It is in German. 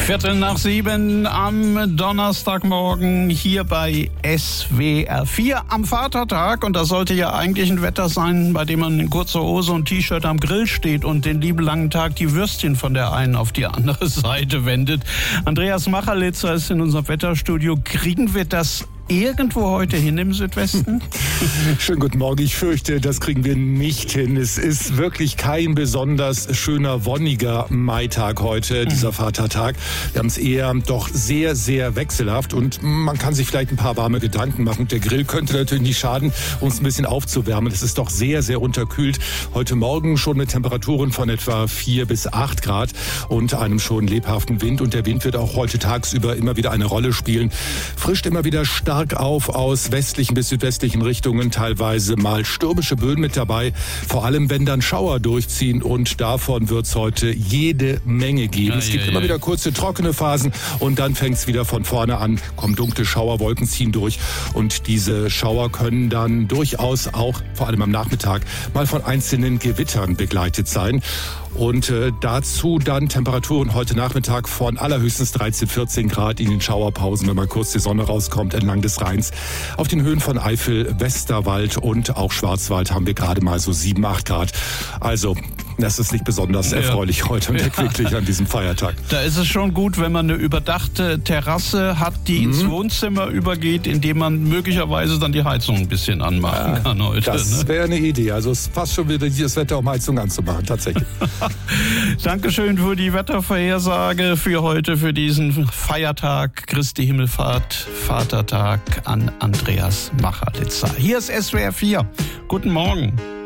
7:15 am Donnerstagmorgen hier bei SWR 4 am Vatertag. Und das sollte ja eigentlich ein Wetter sein, bei dem man in kurzer Hose und T-Shirt am Grill steht und den lieben langen Tag die Würstchen von der einen auf die andere Seite wendet. Andreas Macharlitzer ist in unserem Wetterstudio. Kriegen wir das irgendwo heute hin im Südwesten? Schönen guten Morgen. Ich fürchte, das kriegen wir nicht hin. Es ist wirklich kein besonders schöner, wonniger Maitag heute, dieser Vatertag. Wir haben es eher doch sehr, sehr wechselhaft und man kann sich vielleicht ein paar warme Gedanken machen. Der Grill könnte natürlich nicht schaden, uns ein bisschen aufzuwärmen. Es ist doch sehr, sehr unterkühlt. Heute Morgen schon mit Temperaturen von etwa 4 bis 8 Grad und einem schon lebhaften Wind. Und der Wind wird auch heute tagsüber immer wieder eine Rolle spielen. Frischt immer wieder stark auf aus westlichen bis südwestlichen Richtungen, teilweise mal stürmische Böen mit dabei, vor allem wenn dann Schauer durchziehen, und davon wird es heute jede Menge geben. Es gibt immer wieder kurze trockene Phasen und dann fängt es wieder von vorne an, kommen dunkle Schauerwolken ziehen durch, und diese Schauer können dann durchaus auch, vor allem am Nachmittag, mal von einzelnen Gewittern begleitet sein. Und dazu dann Temperaturen heute Nachmittag von allerhöchstens 13, 14 Grad in den Schauerpausen, wenn mal kurz die Sonne rauskommt, entlang des Rheins. Auf den Höhen von Eifel, Westerwald und auch Schwarzwald haben wir gerade mal so 7, 8 Grad. Also das ist nicht besonders erfreulich heute und erquicklich an diesem Feiertag. Da ist es schon gut, wenn man eine überdachte Terrasse hat, die ins Wohnzimmer übergeht, indem man möglicherweise dann die Heizung ein bisschen anmachen kann heute. Das wäre eine Idee. Also es passt schon wieder, dieses Wetter, um Heizung anzumachen, tatsächlich. Dankeschön für die Wettervorhersage für heute, für diesen Feiertag, Christi Himmelfahrt, Vatertag, an Andreas Macharlitzer. Hier ist SWR 4. Guten Morgen.